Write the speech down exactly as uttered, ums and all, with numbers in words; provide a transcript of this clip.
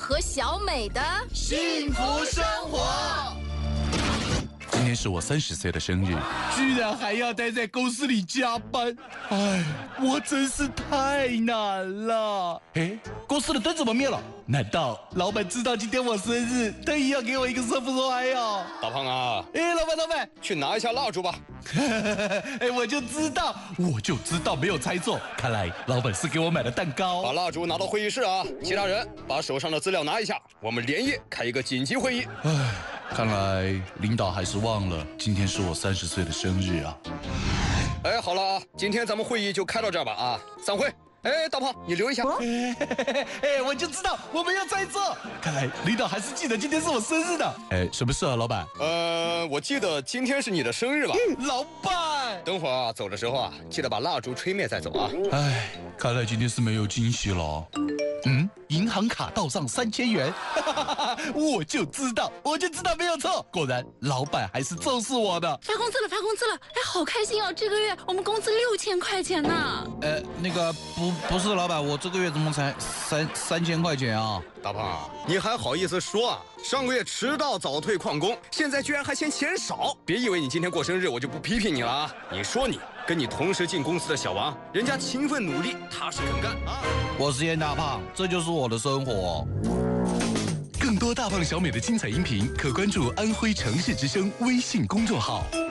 和小美的幸福生活。 今天是我三十岁的生日，居然还要待在公司里加班，哎，我真是太难了。哎，公司的灯怎么灭了？难道老板知道今天我生日，特意要给我一个 surprise 哦？ 大胖啊， 哎，老板老板， 去拿一下蜡烛吧。 哎，我就知道，我就知道没有猜错，看来老板是给我买了蛋糕。 把蜡烛拿到会议室啊，其他人把手上的资料拿一下，我们连夜开一个紧急会议。 唉，看来领导还是忘了今天是我三十岁的生日啊。 哎，好了啊，今天咱们会议就开到这儿吧啊，散会。哎，大胖，你留一下。 哎，哎，我就知道我没有猜错，看来领导还是记得今天是我生日的。哎，什么事啊，老板？ 呃，我记得今天是你的生日吧？ 嗯、老板， 等会儿啊，走的时候啊，记得把蜡烛吹灭再走啊。 哎，看来今天是没有惊喜了。嗯，银行卡到账三千元，我就知道，我就知道没有错。果然，老板还是重视我的。 发工资了，发工资了！哎，好开心哦！这个月我们工资六千块钱呢。 呃，那个不不是老板，我这个月怎么才三三千块钱啊？ 大胖，你还好意思说啊？上个月迟到早退旷工，现在居然还嫌钱少。别以为你今天过生日我就不批评你了啊！你说你跟你同时进公司的小王，人家勤奋努力，踏实肯干啊！ 我是严大胖，这就是我的生活。 更多大胖小美的精彩音频，可关注安徽城市之声微信公众号。